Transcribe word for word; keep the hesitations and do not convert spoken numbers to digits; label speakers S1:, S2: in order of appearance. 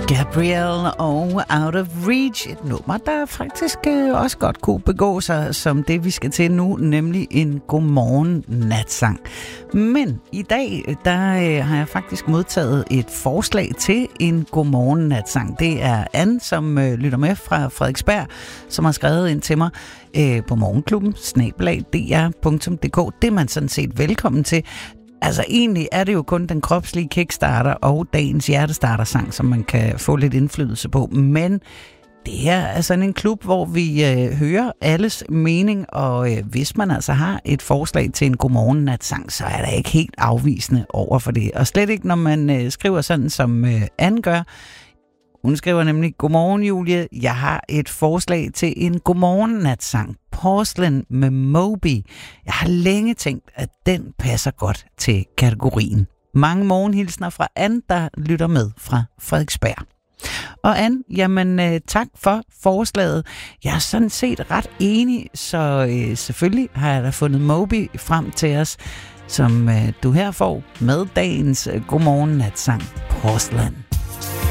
S1: Gabrielle og Out of Reach, et nummer, der faktisk øh, også godt kunne begå sig som det, vi skal til nu, nemlig en godmorgen natsang. Men i dag, der øh, har jeg faktisk modtaget et forslag til en godmorgen natsang. Det er Anne, som øh, lytter med fra Frederiksberg, som har skrevet ind til mig øh, på morgenklubben, snabel-a d r punktum d k. Det er man sådan set velkommen til. Altså egentlig er det jo kun den kropslige kickstarter og dagens hjertestarter-sang, som man kan få lidt indflydelse på. Men det her er sådan en klub, hvor vi øh, hører alles mening, og øh, hvis man altså har et forslag til en godmorgen-natsang, så er der ikke helt afvisende over for det. Og slet ikke, når man øh, skriver sådan, som øh, Anne gør. Hun skriver nemlig, godmorgen Julie, jeg har et forslag til en godmorgen-natsang. Porcelain med Moby. Jeg har længe tænkt, at den passer godt til kategorien. Mange morgenhilsner fra Anne, der lytter med fra Frederiksberg. Og Anne, jamen øh, tak for forslaget. Jeg er sådan set ret enig, så øh, selvfølgelig har jeg da fundet Moby frem til os, som øh, du her får med dagens øh, godmorgen natsang Porcelain.